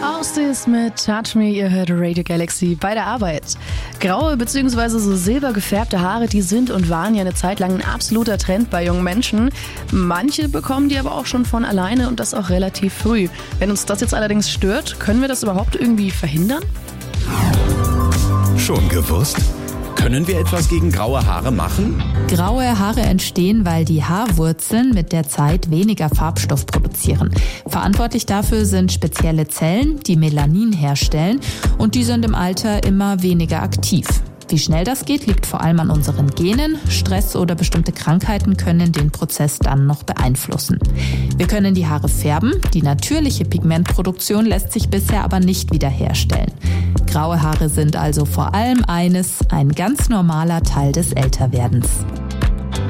Ausdis mit Touch Me, ihr hört Radio Galaxy bei der Arbeit. Graue bzw. so silber gefärbte Haare, die sind und waren ja eine Zeit lang ein absoluter Trend bei jungen Menschen. Manche bekommen die aber auch schon von alleine und das auch relativ früh. Wenn uns das jetzt allerdings stört, können wir das überhaupt irgendwie verhindern? Schon gewusst? Können wir etwas gegen graue Haare machen? Graue Haare entstehen, weil die Haarwurzeln mit der Zeit weniger Farbstoff produzieren. Verantwortlich dafür sind spezielle Zellen, die Melanin herstellen, und die sind im Alter immer weniger aktiv. Wie schnell das geht, liegt vor allem an unseren Genen. Stress oder bestimmte Krankheiten können den Prozess dann noch beeinflussen. Wir können die Haare färben. Die natürliche Pigmentproduktion lässt sich bisher aber nicht wiederherstellen. Graue Haare sind also vor allem ein ganz normaler Teil des Älterwerdens.